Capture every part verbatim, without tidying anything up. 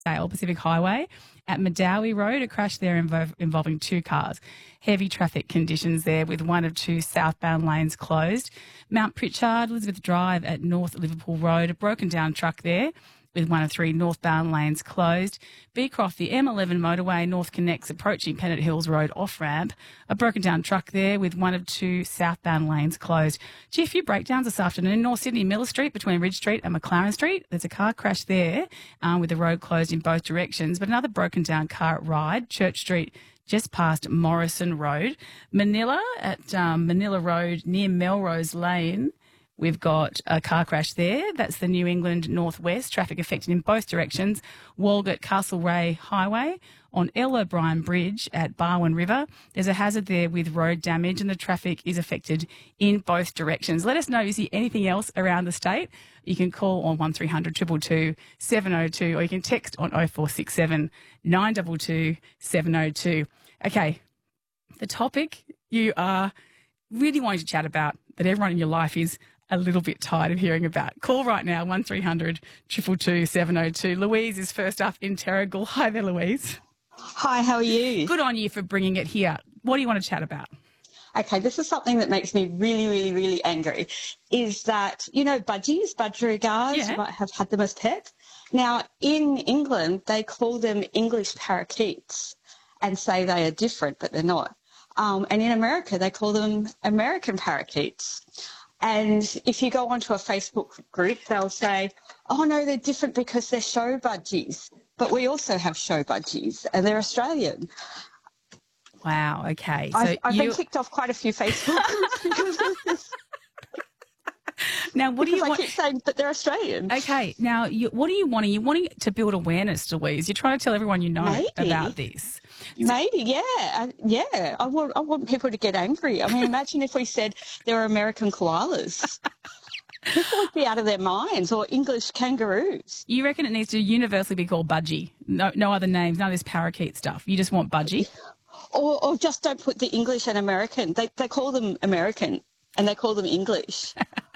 Dale Pacific Highway. At Madawi Road, a crash there invo- involving two cars. Heavy traffic conditions there with one of two southbound lanes closed. Mount Pritchard, Elizabeth Drive at North Liverpool Road, a broken down truck there with one of three northbound lanes closed. Beecroft, the M eleven motorway, North Connects approaching Pennant Hills Road off-ramp. A broken down truck there with one of two southbound lanes closed. Gee, a few breakdowns this afternoon. In North Sydney, Miller Street between Ridge Street and McLaren Street. There's a car crash there um, with the road closed in both directions. But another broken down car at Ryde, Church Street, just past Morrison Road. Manila at um, Manila Road near Melrose Lane. We've got a car crash there. That's the New England Northwest. Traffic affected in both directions. Walgett Castlereagh Highway on L. O'Brien Bridge at Barwon River. There's a hazard there with road damage and the traffic is affected in both directions. Let us know if you see anything else around the state. You can call on one three hundred two two two seven oh two or you can text on oh four six seven nine two two seven oh two. Okay, the topic you are really wanting to chat about that everyone in your life is a little bit tired of hearing about. Call right now, one three hundred two two two seven oh two. Louise is first up in Terrigal. Hi there, Louise. Hi, how are you? Good on you for bringing it here. What do you want to chat about? Okay, this is something that makes me really, really, really angry, is that, you know, budgies, budgerigars, Yeah. you might have had them as pets. Now, in England, they call them English parakeets and say they are different, but they're not. Um, and in America, they call them American parakeets. And if you go onto a Facebook group, they'll say, oh, no, they're different because they're show budgies. But we also have show budgies, and they're Australian. Wow, okay. So I've, I've you... been kicked off quite a few Facebook groups because of this. Now, what do you Because want? I keep saying, but they're Australian. Okay, now, you, what are you wanting? You're wanting to build awareness, Louise. You're trying to tell everyone you know Maybe. about this. Maybe, yeah. Uh, yeah, I want, I want people to get angry. I mean, imagine if we said there are American koalas. People would be out of their minds, or English kangaroos. You reckon it needs to universally be called budgie? No, no other names, none of this parakeet stuff. You just want budgie? Or, or just don't put the English and American. They, they call them American and they call them English.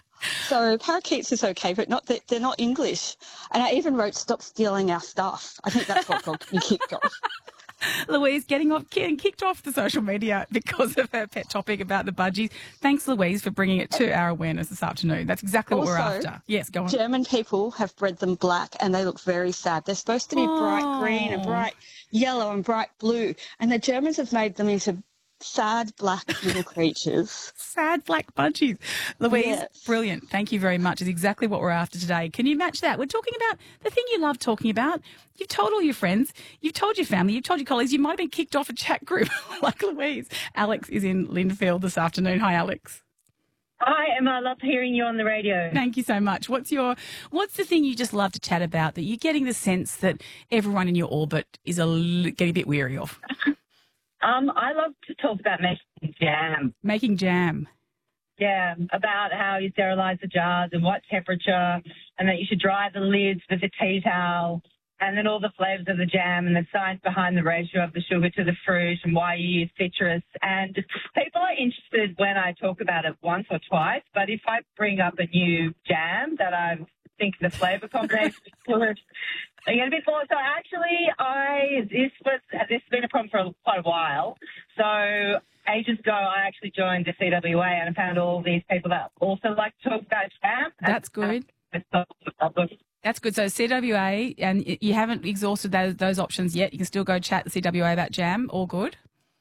So parakeets is okay, but not that they're not English. And I even wrote, stop stealing our stuff. I think that's what got me kicked off. Louise getting off, getting kicked off the social media because of her pet topic about the budgies. Thanks, Louise, for bringing it to our awareness this afternoon. That's exactly what Also, we're after. Yes, go on. German people have bred them black and they look very sad. They're supposed to be Oh. bright green and bright yellow and bright blue. And the Germans have made them into sad black little creatures. Sad black budgies. Louise, Yes. brilliant. Thank you very much. It's exactly what we're after today. Can you match that? We're talking about the thing you love talking about. You've told all your friends, you've told your family, you've told your colleagues, you might have been kicked off a chat group like Louise. Alex is in Linfield this afternoon. Hi, Alex. Hi, Emma. I love hearing you on the radio. Thank you so much. What's your, what's the thing you just love to chat about that you're getting the sense that everyone in your orbit is a, l- getting a bit weary of? Um, I love to talk about making jam. Making jam. Yeah, about how you sterilise the jars and what temperature, and that you should dry the lids with a tea towel, and then all the flavours of the jam and the science behind the ratio of the sugar to the fruit and why you use citrus. And people are interested when I talk about it once or twice, but if I bring up a new jam that I think the flavour combination is good, they get a bit more. So actually, I this was this has been a problem for quite a while. So ages ago, I actually joined the C W A and I found all these people that also like to talk about jam. That's good. That's good. So C W A, and you haven't exhausted those, those options yet. You can still go chat the C W A about jam. All good.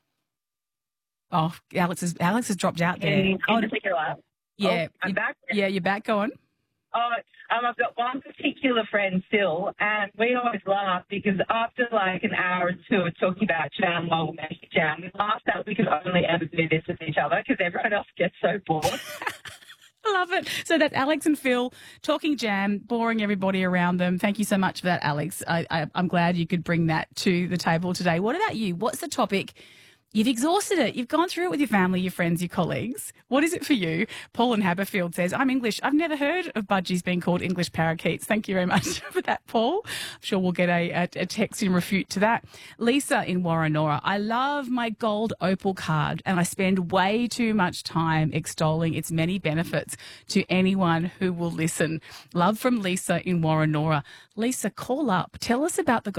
Oh, Alex has Alex has dropped out there. In, Oh, in particular. yeah, Oh, I'm you- back. yeah, you're back. Go on. Oh, um, I've got one particular friend still, and we always laugh because after like an hour or two of talking about jam while we're making jam, we laugh that we could only ever do this with each other because everyone else gets so bored. I love it. So that's Alex and Phil talking jam, boring everybody around them. Thank you so much for that, Alex. I, I, I'm glad you could bring that to the table today. What about you? What's the topic? You've exhausted it. You've gone through it with your family, your friends, your colleagues. What is it for you? Paul in Haberfield says, I'm English. I've never heard of budgies being called English parakeets. Thank you very much for that, Paul. I'm sure we'll get a, a, a text in refute to that. Lisa in Warranora, I love my gold opal card and I spend way too much time extolling its many benefits to anyone who will listen. Love from Lisa in Warranora. Lisa, call up. Tell us about the